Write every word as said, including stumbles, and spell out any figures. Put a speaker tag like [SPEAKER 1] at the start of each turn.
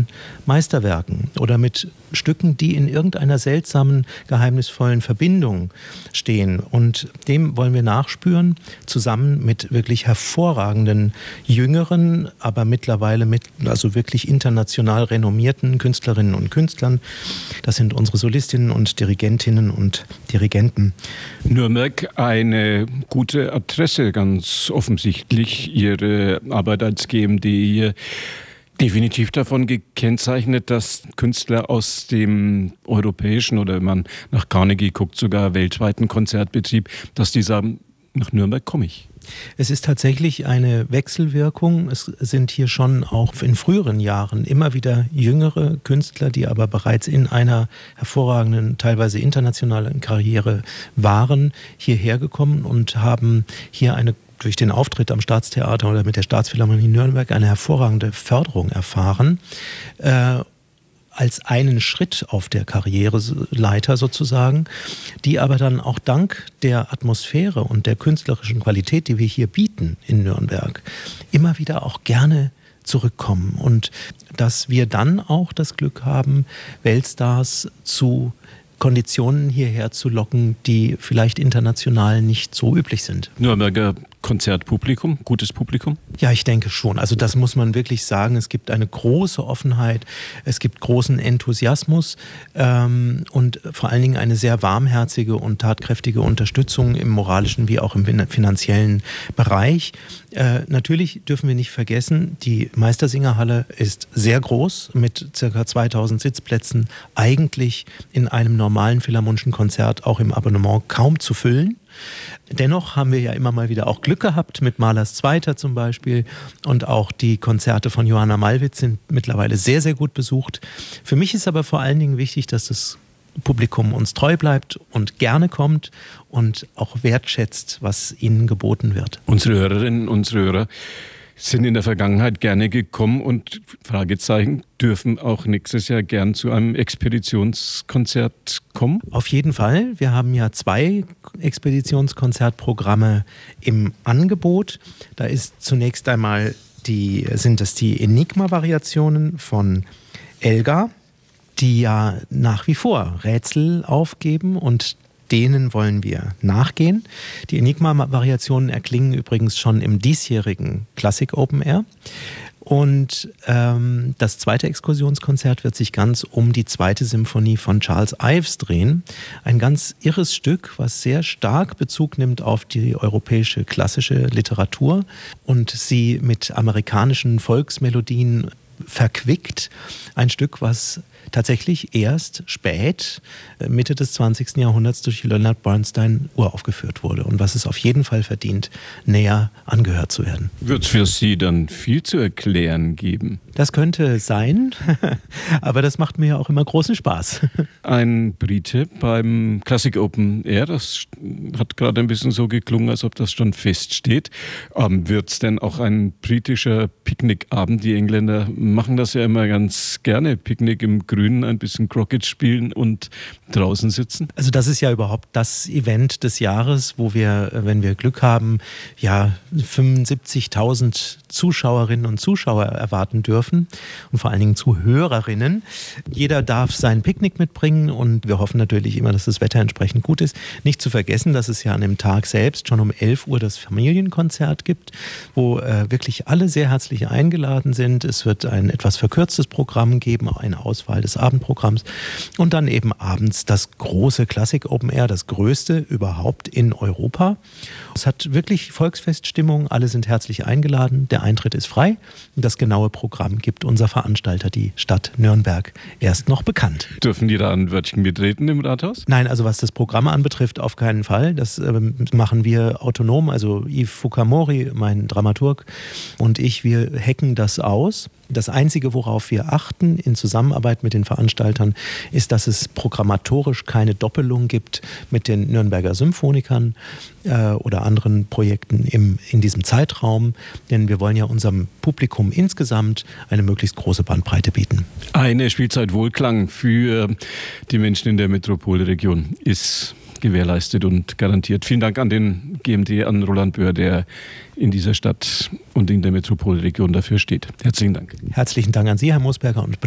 [SPEAKER 1] Meisterwerken oder mit Stücken, die in irgendeiner seltsamen, geheimnisvollen Verbindung stehen. Und dem wollen wir nachspüren, zusammen mit wirklich hervorragenden, jüngeren, aber mittlerweile mit, also wirklich international renommierten Künstlerinnen und Künstlern. Das sind unsere Solistinnen und Dirigentinnen und Dirigenten.
[SPEAKER 2] Nürnberg, eine gute Adresse, ganz offensichtlich. Ihre Arbeit als G M D hier definitiv davon gekennzeichnet, dass Künstler aus dem europäischen oder wenn man nach Carnegie guckt, sogar weltweiten Konzertbetrieb, dass die sagen, nach Nürnberg komme ich.
[SPEAKER 1] Es ist tatsächlich eine Wechselwirkung. Es sind hier schon auch in früheren Jahren immer wieder jüngere Künstler, die aber bereits in einer hervorragenden, teilweise internationalen Karriere waren, hierher gekommen und haben hier eine durch den Auftritt am Staatstheater oder mit der Staatsphilharmonie Nürnberg eine hervorragende Förderung erfahren, äh, als einen Schritt auf der Karriereleiter sozusagen, die aber dann auch dank der Atmosphäre und der künstlerischen Qualität, die wir hier bieten in Nürnberg, immer wieder auch gerne zurückkommen und dass wir dann auch das Glück haben, Weltstars zu Konditionen hierher zu locken, die vielleicht international nicht so üblich sind.
[SPEAKER 2] Nürnberger Konzertpublikum, gutes Publikum?
[SPEAKER 1] Ja, ich denke schon. Also das muss man wirklich sagen. Es gibt eine große Offenheit, es gibt großen Enthusiasmus ähm, und vor allen Dingen eine sehr warmherzige und tatkräftige Unterstützung im moralischen wie auch im finanziellen Bereich. Äh, natürlich dürfen wir nicht vergessen, die Meistersingerhalle ist sehr groß mit ca. zweitausend Sitzplätzen, eigentlich in einem normalen philharmonischen Konzert auch im Abonnement kaum zu füllen. Dennoch haben wir ja immer mal wieder auch Glück gehabt mit Mahlers Zweiter zum Beispiel und auch die Konzerte von Johanna Malwitz sind mittlerweile sehr, sehr gut besucht. Für mich ist aber vor allen Dingen wichtig, dass das Publikum uns treu bleibt und gerne kommt und auch wertschätzt, was ihnen geboten wird.
[SPEAKER 2] Unsere Hörerinnen, unsere Hörer sind in der Vergangenheit gerne gekommen und Fragezeichen dürfen auch nächstes Jahr gern zu einem Expeditionskonzert kommen?
[SPEAKER 1] Auf jeden Fall. Wir haben ja zwei Expeditionskonzertprogramme im Angebot. Da ist zunächst einmal die, sind das die Enigma-Variationen von Elgar, die ja nach wie vor Rätsel aufgeben und denen wollen wir nachgehen. Die Enigma-Variationen erklingen übrigens schon im diesjährigen Klassik Open Air. Und ähm, das zweite Exkursionskonzert wird sich ganz um die zweite Symphonie von Charles Ives drehen. Ein ganz irres Stück, was sehr stark Bezug nimmt auf die europäische klassische Literatur und sie mit amerikanischen Volksmelodien verquickt. Ein Stück, was tatsächlich erst spät, Mitte des zwanzigsten Jahrhunderts durch Leonard Bernstein uraufgeführt wurde und was es auf jeden Fall verdient, näher angehört zu werden.
[SPEAKER 2] Wird es für Sie dann viel zu erklären geben?
[SPEAKER 1] Das könnte sein, aber das macht mir ja auch immer großen Spaß.
[SPEAKER 2] Ein Brite beim Classic Open Air, das hat gerade ein bisschen so geklungen, als ob das schon feststeht. Ähm, wird es denn auch ein britischer Picknickabend? Die Engländer machen das ja immer ganz gerne, Picknick im Grünen, ein bisschen Croquet spielen und draußen sitzen? Also
[SPEAKER 1] das ist ja überhaupt das Event des Jahres, wo wir, wenn wir Glück haben, ja fünfundsiebzigtausend Zuschauerinnen und Zuschauer erwarten dürfen und vor allen Dingen Zuhörerinnen. Jeder darf sein Picknick mitbringen und wir hoffen natürlich immer, dass das Wetter entsprechend gut ist. Nicht zu vergessen, dass es ja an dem Tag selbst schon um elf Uhr das Familienkonzert gibt, wo äh, wirklich alle sehr herzlich eingeladen sind. Es wird ein etwas verkürztes Programm geben, eine Auswahl des Abendprogramms und dann eben abends das große Classic Open Air, das größte überhaupt in Europa. Es hat wirklich Volksfeststimmung, alle sind herzlich eingeladen, der Eintritt ist frei und das genaue Programm gibt unser Veranstalter, die Stadt Nürnberg, erst noch bekannt.
[SPEAKER 2] Dürfen die da ein Wörtchen mitreden im Rathaus?
[SPEAKER 1] Nein, also was das Programm anbetrifft, auf keinen Fall. Das äh, machen wir autonom, also Yves Fukamori, mein Dramaturg, und ich, wir hacken das aus. Das Einzige, worauf wir achten in Zusammenarbeit mit den Veranstaltern, ist, dass es programmatorisch keine Doppelung gibt mit den Nürnberger Symphonikern äh, oder anderen Projekten im, in diesem Zeitraum. Denn wir wollen ja unserem Publikum insgesamt eine möglichst große Bandbreite bieten.
[SPEAKER 2] Eine Spielzeit Wohlklang für die Menschen in der Metropolregion ist gewährleistet und garantiert. Vielen Dank an den G M D, an Roland Böhr, der in dieser Stadt und in der Metropolregion dafür steht. Herzlichen Dank.
[SPEAKER 1] Herzlichen Dank an Sie, Herr Moosberger, und